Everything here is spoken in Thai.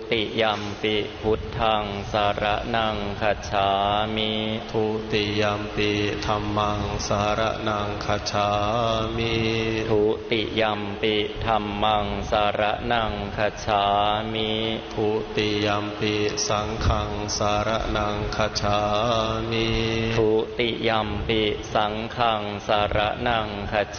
ติยัมปิพุทธังสรณังคัจฉามิทุติยัมปิธัมมังสรณังคัจฉามิทุติยัมปิธัมมังสรณังคัจฉามิทุติยัมปิสังฆังสรณังคัจฉามิทุติยัมปิสังฆังสรณังคัจ